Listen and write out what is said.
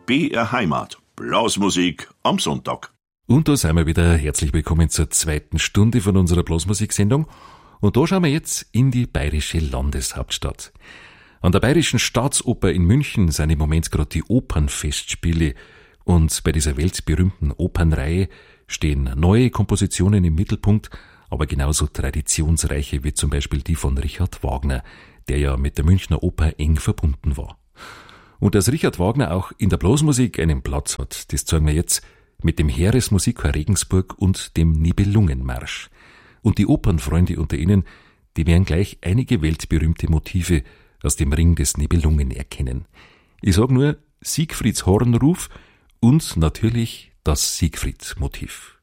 BR Heimat. Blasmusik am Sonntag. Und da sind wir wieder. Herzlich willkommen zur zweiten Stunde von unserer Blasmusiksendung. Und da schauen wir jetzt in die bayerische Landeshauptstadt. An der Bayerischen Staatsoper in München sind im Moment gerade die Opernfestspiele. Und bei dieser weltberühmten Opernreihe stehen neue Kompositionen im Mittelpunkt, aber genauso traditionsreiche wie zum Beispiel die von Richard Wagner, der ja mit der Münchner Oper eng verbunden war. Und dass Richard Wagner auch in der Blasmusik einen Platz hat, das zeigen wir jetzt mit dem Heeresmusikchor Regensburg und dem Nibelungenmarsch. Und die Opernfreunde unter Ihnen, die werden gleich einige weltberühmte Motive aus dem Ring des Nibelungen erkennen. Ich sage nur Siegfrieds Hornruf und natürlich das Siegfried-Motiv.